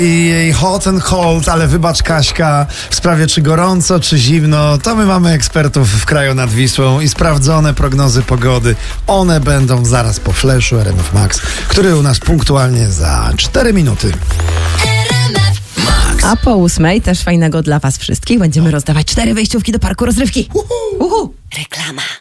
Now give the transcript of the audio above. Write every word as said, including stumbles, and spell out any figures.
I jej hot and cold, ale wybacz Kaśka, w sprawie czy gorąco, czy zimno, to my mamy ekspertów w kraju nad Wisłą i sprawdzone prognozy pogody. One będą zaraz po fleszu R M F Max, który u nas punktualnie za cztery minuty. A po ósmej też fajnego dla was wszystkich będziemy rozdawać cztery wejściówki do parku rozrywki. Uhu. Uhu. Reklama.